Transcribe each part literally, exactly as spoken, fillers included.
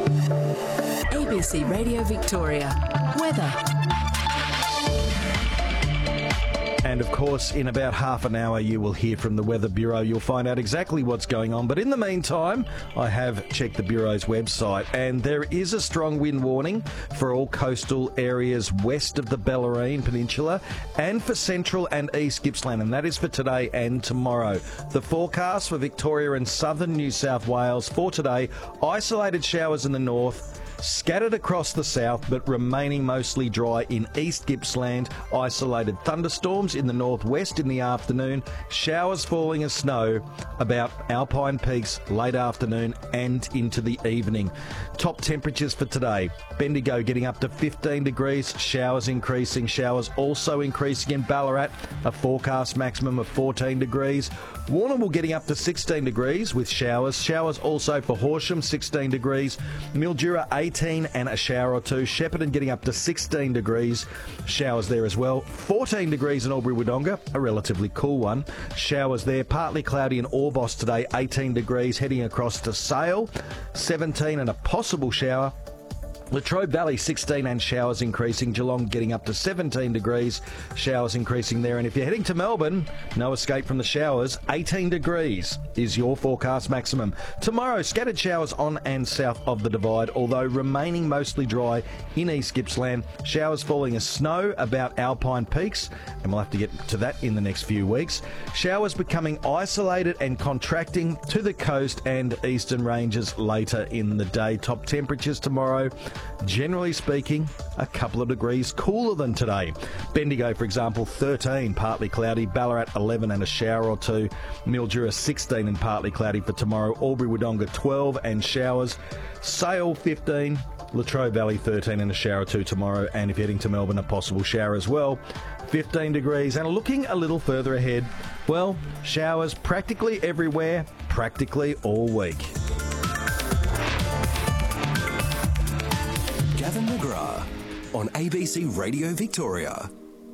A B C Radio Victoria. Weather. And of course, in about half an hour, you will hear from the Weather Bureau. You'll find out exactly what's going on. But in the meantime, I have checked the Bureau's website, and there is a strong wind warning for all coastal areas west of the Bellarine Peninsula and for central and east Gippsland, and that is for today and tomorrow. The forecast for Victoria and southern New South Wales for today: isolated showers in the north, scattered across the south, but remaining mostly dry in East Gippsland. Isolated thunderstorms in the northwest in the afternoon. Showers falling as snow about Alpine Peaks late afternoon and into the evening. Top temperatures for today: Bendigo getting up to fifteen degrees. Showers increasing. Showers also increasing in Ballarat. A forecast maximum of fourteen degrees. Warrnambool getting up to sixteen degrees with showers. Showers also for Horsham, sixteen degrees. Mildura, eighteen and a shower or two. Shepparton getting up to sixteen degrees. Showers there as well. fourteen degrees in Albury-Wodonga, a relatively cool one. Showers there. Partly cloudy in Orbost today, eighteen degrees. Heading across to Sale, seventeen and a possible shower. Latrobe Valley, sixteen and showers increasing. Geelong getting up to seventeen degrees. Showers increasing there. And if you're heading to Melbourne, no escape from the showers. eighteen degrees is your forecast maximum. Tomorrow, scattered showers on and south of the Divide, although remaining mostly dry in East Gippsland. Showers falling as snow about Alpine Peaks, and we'll have to get to that in the next few weeks. Showers becoming isolated and contracting to the coast and eastern ranges later in the day. Top temperatures tomorrow, generally speaking, a couple of degrees cooler than today. Bendigo, for example, thirteen, partly cloudy. Ballarat, eleven and a shower or two. Mildura, sixteen and partly cloudy for tomorrow. Albury-Wodonga, twelve and showers. Sale, fifteen. Latrobe Valley, thirteen and a shower or two tomorrow. And if you're heading to Melbourne, a possible shower as well. fifteen degrees. And looking a little further ahead, well, showers practically everywhere, practically all week. Gavin McGrath on A B C Radio Victoria.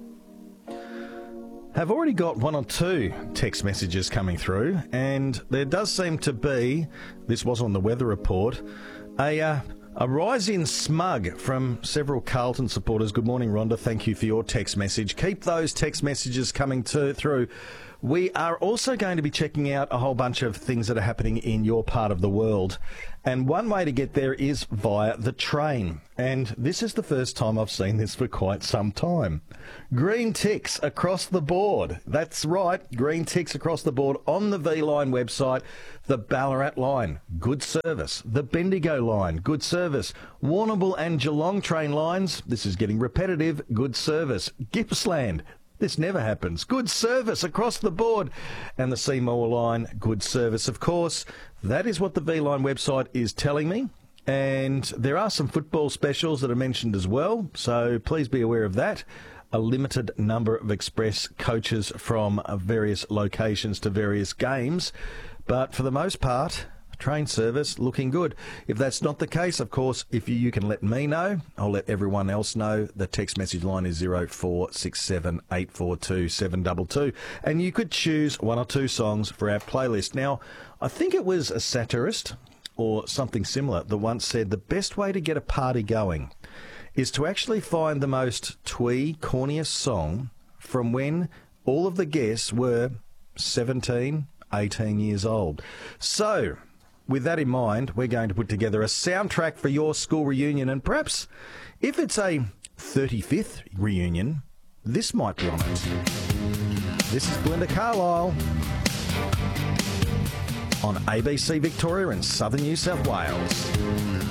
Have already got one or two text messages coming through, and there does seem to be, this was on the weather report, a uh, a rise in smug from several Carlton supporters. Good morning, Rhonda. Thank you for your text message. Keep those text messages coming to, through. We are also going to be checking out a whole bunch of things that are happening in your part of the world. And one way to get there is via the train. And this is the first time I've seen this for quite some time. Green ticks across the board. That's right, green ticks across the board on the V-Line website. The Ballarat line, good service. The Bendigo line, good service. Warrnambool and Geelong train lines, this is getting repetitive, good service. Gippsland, this never happens. Good service across the board. And the Seymour line, good service. Of course, that is what the V-Line website is telling me. And there are some football specials that are mentioned as well, so please be aware of that. A limited number of express coaches from various locations to various games. But for the most part, train service looking good. If that's not the case, of course, if you, you can let me know, I'll let everyone else know. The text message line is zero four six seven eight four two seven two two, and you could choose one or two songs for our playlist. Now, I think it was a satirist or something similar that once said the best way to get a party going is to actually find the most twee, corniest song from when all of the guests were seventeen, eighteen years old. So, with that in mind, we're going to put together a soundtrack for your school reunion, and perhaps if it's a thirty-fifth reunion, this might be on it. This is Belinda Carlisle on A B C Victoria and Southern New South Wales.